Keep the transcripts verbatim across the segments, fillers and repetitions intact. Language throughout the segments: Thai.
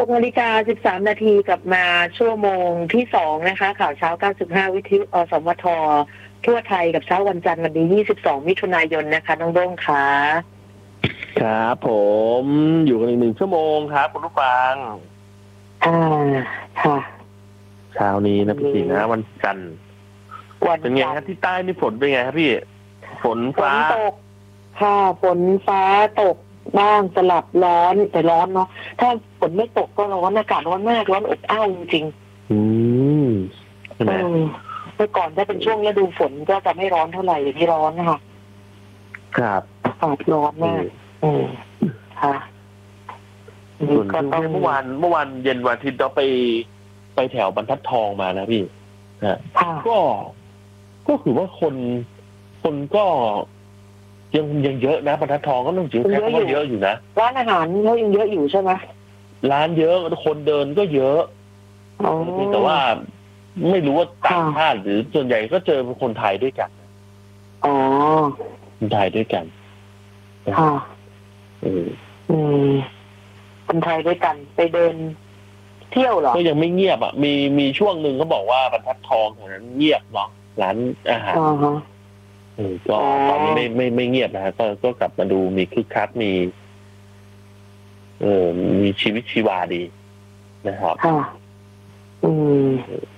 กนาฬิกาสิบสามนาทีกลับมาชั่วโมงที่สองนะคะข่าวเช้าเก้าสิบห้าวิทยุอสมททั่วไทยกับเช้าวันจันทร์วันที่ยี่สิบสองมิถุนายนนะคะน้องโด้งค่ะครับผมอยู่กันอีกหนึ่งชั่วโมงครับคุณผู้ฟังอ่าค่ะเช้านี้นะพี่นะวันจันทร์เป็นไงครับที่ใต้นี่ฝนเป็นไงครับพี่ฝนฟ้าตกค่ะฝนฟ้าตกบ้างสลับร้อนแต่ร้อนเนาะถ้าฝนไม่ตกก็ร้อนอากาศร้อนมากร้อนอบอ้าวจริงๆอืมใช่ไหมเมื่อก่อนถ้าเป็นช่วงฤดูฝนก็จะไม่ร้อนเท่าไหร่อย่างนี้ร้อนนะคะครับอากาศร้อนมากอืมค่ะส่วนเมื่อวานเมื่อวานเย็นวันอาทิตย์เราไปไปแถวบรรทัดทองมานะพี่นะก็ก็คือว่าคนคนก็ยังยังเยอะนะบรรทัดทองก็ต้องจริงแค่ก็เยอะอยู่นะร้านอาหารเขายังเยอะอยู่ใช่ไหมร้านเยอะคนเดินก็เยอะแต่ว่าไม่รู้ว่าต่างชาติหรือส่วนใหญ่ก็เจอคนไทยด้วยกันอ๋อคนไทยด้วยกันค่ะอืมอืมคนไทยด้วยกันไปเดินเที่ยวเหรอก็ยังไม่เงียบอ่ะมีมีช่วงหนึ่งเขาบอกว่าบรรทัดทองแถวนั้นเงียบเนาะร้านอาหารก็ตอนนี้ไม่ไม่ไม่เงียบนะฮะก็ก็กลับมาดูมีคึกคักมีเออมีชีวิตชีวาดีนะครับอืม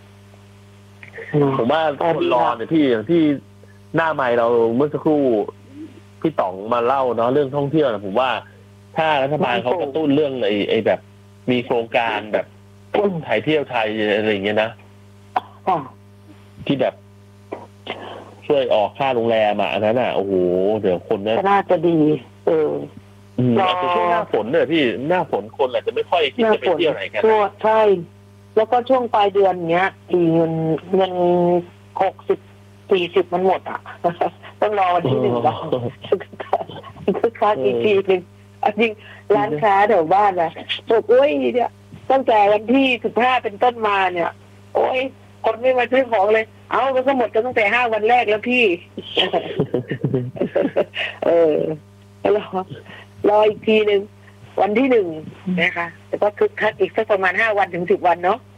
ผมว่าคนรอเนี่ยพี่อย่างที่หน้าใหม่เราเมื่อสักครู่พี่ต๋องมาเล่าเนาะเรื่องท่องเที่ยวนะผมว่าถ้ารัฐบาลเขากระตุ้นเรื่องไอ้ไอ้แบบมีโครงการแบบไทยเที่ยวไทยอะไรอย่างเงี้ยนะที่แบบช่วยออกค่าโรงแรมอ่ะอันนั้นอ่ะโอ้โหเดี๋ยวคนน่าจะดีเอออาจจะช่วงหน้าฝนเนี่ยพี่หน้าฝนคนอาจจะไม่ค่อยคิดจะไปเที่ยวไหนกันใช่แล้วก็ช่วงปลายเดือนเนี้ยอีเงินเงินหกสิบสี่สิบมันหมดอ่ะต้องรอวันที่หนึ่งก่อนคือค้าอีกทีหนึ่งจริงร้านค้าแถวบ้านนะบอกโอ้ยเนี่ยตั้งแต่วันที่สิบห้าเป็นต้นมาเนี่ยโอ้ยคนไม่มาซื้อของเลยเอาก็หมดกันตั้งแต่ห้าวันแรกแล้วพี่เออรอรออีกทีหนึ่งวันที่หนึ่งนะคะแต่ก็คึกคักอีกสักประมาณห้าวันถึงสิบวันเนาะ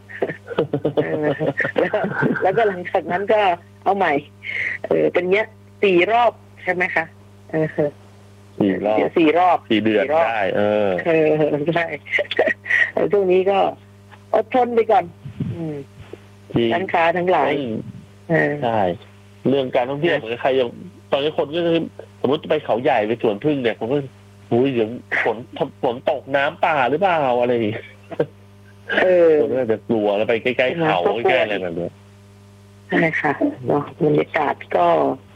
แล้วก็หลังจากนั้นก็เอาใหม่เออเป็นเนี้ยสี่รอบใช่ไหมคะเออสี่รอบสี่รอบสี่เดือนได้เออเออใช่ช่วงนี้ก็อดทนไปก่อนร้านค้าทั้งหลายใช่เรื่องการท่องเที่ยวเหมือนใครยังตอนนี้คนก็คือสมมติไปเขาใหญ่ไปสวนพึ่งเนี่ยผมก็อุ้ยเดี๋ยวฝนฝนตกน้ำป่าหรือเปล่าอะไรเออคนก็จะกลัวแล้วไปใกล้ๆเขาใกล้ๆอะไรแบบนี้ใช่ค่ะเนาะบรรยากาศก็